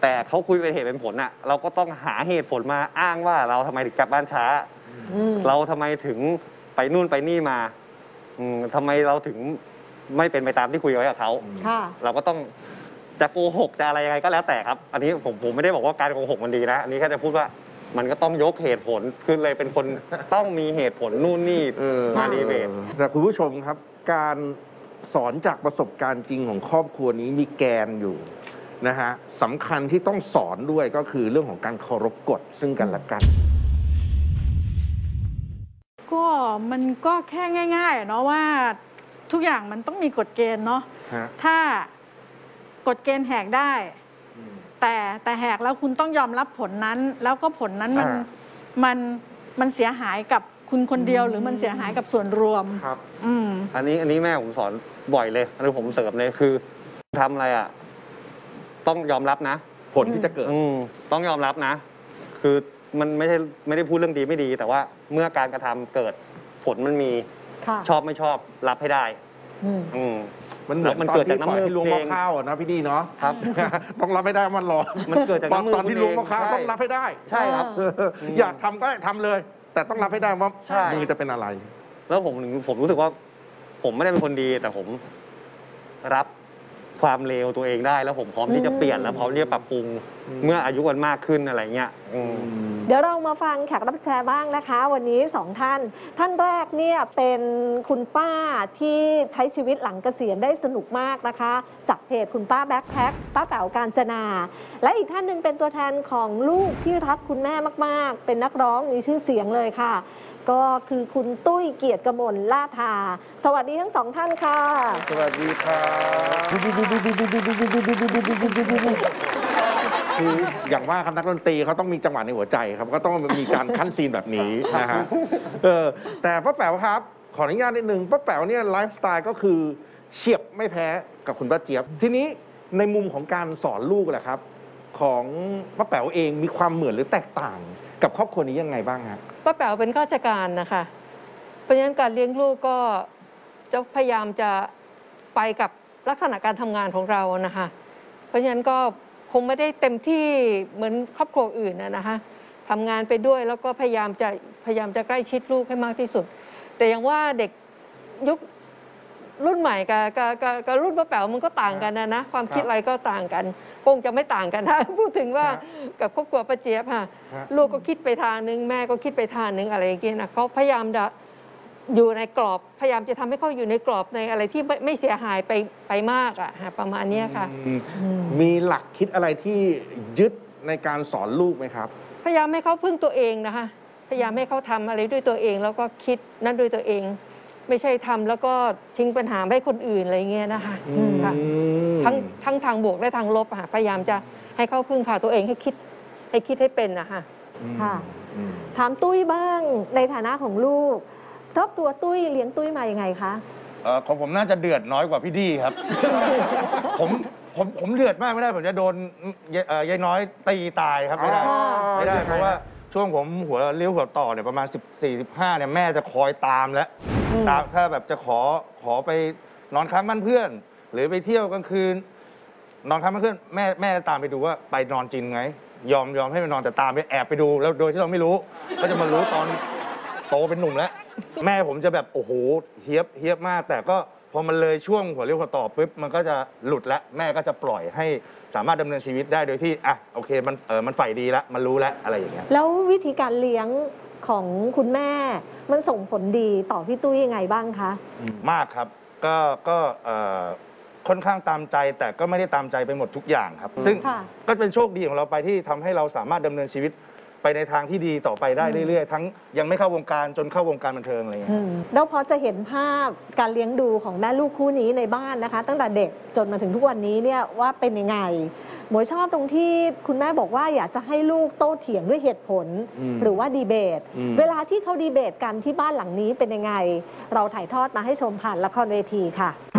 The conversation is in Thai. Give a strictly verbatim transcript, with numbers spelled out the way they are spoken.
แต่เขาคุยเป็นเหตุเป็นผลอ่ะเราก็ต้องหาเหตุผลมาอ้างว่าเราทำไมถึงกลับบ้านช้าเราทำไมถึงไปนู่นไปนี่มาทำไมเราถึงไม่เป็นไปตามที่คุยไว้กับเขาเราก็ต้องจะโกหกจะอะไรยังไงก็แล้วแต่ครับอันนี้ผมผมไม่ได้บอกว่าการโกหกมันดีนะอันนี้แค่จะพูดว่ามันก็ต้องยกเหตุผลคือเลยเป็นคนต้องมีเหตุผลนู่นนี่มาดีเบตแต่คุณผู้ชมครับการสอนจากประสบการณ์จริงของครอบครัวนี้มีแกนอยู่นะฮะสำคัญที่ต้องสอนด้วยก็คือเรื่องของการเคารพกฎซึ่งกันและกันก็มันก็แค่ง่ายๆเนาะว่าทุกอย่างมันต้องมีกฎเกณฑ์เนาะถ้ากฎเกณฑ์แหกได้แต่แต่แหกแล้วคุณต้องยอมรับผลนั้นแล้วก็ผลนั้นมันมันมันเสียหายกับคุณคนเดียวหรือมันเสียหายกับส่วนรวมครับอืมอันนี้อันนี้แม่ผมสอนบ่อยเลยอันนี้ผมเสริมเลยคือทำอะไรอ่ะต้องยอมรับนะผลที่จะเกิดต้องยอมรับนะคือมันไม่ใช่ไม่ได้พูดเรื่องดีไม่ดีแต่ว่าเมื่อการกระทำเกิดผลมันมีชอบไม่ชอบรับให้ได้อืมมันเหมือนมันเกิดจากน้ำมือที่ล้วงมะข้าวนะพี่ดีเนาะครับต้องรับให้ได้มันรอมันเกิดจากน้ำมือตอนที่ล้วงมะข้าวต้องรับให้ได้ใช่ครับอยากทำก็ทำเลยแต่ต้องรับให้ได้ว่ามือจะเป็นอะไรแล้วผมผมรู้สึกว่าผมไม่ได้เป็นคนดีแต่ผมรับความเลวตัวเองได้แล้วผมพร้อมที่จะเปลี่ยนแล้วพร้อมที่จะปรับปรุงเมื่ออายุวันมากขึ้นอะไรเงี้ยเดี๋ยวเรามาฟังแขกรับเชิญบ้างนะคะวันนี้สองท่านท่านแรกเนี่ยเป็นคุณป้าที่ใช้ชีวิตหลังเกษียณได้สนุกมากนะคะจากเพจคุณป้าแบ็คแพ็คป้าแป๋วกาญจนาและอีกท่านหนึ่งเป็นตัวแทนของลูกที่รักคุณแม่มากๆเป็นนักร้องมีชื่อเสียงเลยค่ะก็คือคุณตุ้ยเกียรติกมลล่าทาสวัสดีทั้งสองท่านค่ะสวัสดีครับคืออย่างว่าครับนักดนตรีเขาต้องมีจังหวะในหัวใจครับก็ต้องมีการขั้นซีนแบบนี้นะฮะเออแต่ป้าแป๋วครับขออนุญาตนิดนึงป้าแป๋วเนี่ยไลฟ์สไตล์ก็คือเฉียบไม่แพ้กับคุณป้าเจี๊ยบทีนี้ในมุมของการสอนลูกแหละครับของป้าแป๋วเองมีความเหมือนหรือแตกต่างกับครอบครัวนี้ยังไงบ้างครับป้าแป๋วเป็นข้าราชการนะคะเพราะฉะนั้นการเลี้ยงลูกก็จะพยายามจะไปกับลักษณะการทำงานของเรานะคะเพราะฉะนั้นก็คงไม่ได้เต็มที่เหมือนครอบครัวอื่นนะคะทำงานไปด้วยแล้วก็พยายามจะพยายามจะใกล้ชิดลูกให้มากที่สุดแต่อย่างว่าเด็กยุครุ่นใหม่กับกับกับรุ่นป้าแป๋วมันก็ต่างกันนะนะความคิดอะไรก็ต่างกันคงจะไม่ต่างกันนะพูดถึงว่ากับครอบครัวป้าเจี๊ยบค่ะลูกก็คิดไปทางนึงแม่ก็คิดไปทางนึงอะไรอย่างเงี้ยนะเขาพยายามจะอยู่ในกรอบพยายามจะทำให้เขาอยู่ในกรอบในอะไรที่ไม่ไม่เสียหายไปไปมากอะประมาณนี้ค่ะมีหลักคิดอะไรที่ยึดในการสอนลูกไหมครับพยายามให้เขาพึ่งตัวเองนะคะพยายามให้เขาทำอะไรด้วยตัวเองแล้วก็คิดนั่นด้วยตัวเองไม่ใช่ทำแล้วก็ทิ้งปัญหาให้คนอื่นอะไรเงี้ยนะคะค่ะทั้งทั้งทางบวกและทางลบค่ะพยายามจะให้เขาพึ่งพาตัวเองให้คิดให้คิดให้เป็นนะคะค่ะถามตุ้ยบ้างในฐานะของลูกครอบครัวตุ้ยเลี้ยงตุ้ยมายังไงคะเออของผมน่าจะเดือดน้อยกว่าพี่ดีครับผมผมผมเดือดมากไม่ได้ผมจะโดนยายน้อยตีตายครับไม่ได้ไม่ได้เพราะว่าช่วงผมหัวเลี้ยวหัวต่อเนี่ยประมาณสิบสี่ สิบห้าเนี่ยแม่จะคอยตามแล้วตามถ้าแบบจะขอขอไปนอนค้างบ้านเพื่อนหรือไปเที่ยวกลางคืนนอนค้างบ้านเพื่อนแม่แม่ตามไปดูว่าไปนอนจริงไหมยอมยอมให้ไปนอนแต่ตามไปแอบไปดูแล้วโดยที่เราไม่รู้ก็จะมารู้ตอนโตเป็นหนุ่มแล้วแม่ผมจะแบบโอ้โหเฮี้ยบเฮี้ยบมากแต่ก็พอมันเลยช่วงหัวเลี้ยวหัวต่อปุ๊บมันก็จะหลุดแล้วแม่ก็จะปล่อยให้สามารถดำเนินชีวิตได้โดยที่อ่ะโอเคมันเออมันฝ่ายดีแล้วมันรู้แล้วอะไรอย่างเงี้ยแล้ววิธีการเลี้ยงของคุณแม่มันส่งผลดีต่อพี่ตุ้ยยังไงบ้างคะมากครับก็ก็ค่อนข้างตามใจแต่ก็ไม่ได้ตามใจไปหมดทุกอย่างครับซึ่งก็เป็นโชคดีของเราไปที่ทำให้เราสามารถดำเนินชีวิตไปในทางที่ดีต่อไปได้เรื่อยๆทั้งยังไม่เข้าวงการจนเข้าวงการบันเทิงอะไรอย่างเงี้ยแล้วพอจะเห็นภาพการเลี้ยงดูของแม่ลูกคู่นี้ในบ้านนะคะตั้งแต่เด็กจนมาถึงทุกวันนี้เนี่ยว่าเป็นยังไงหมวยชอบตรงที่คุณแม่บอกว่าอยากจะให้ลูกโต้เถียงด้วยเหตุผลหรือว่าดีเบตเวลาที่เขาดีเบตกันที่บ้านหลังนี้เป็นยังไงเราถ่ายทอดมาให้ชมผ่านละครเวทีค่ะ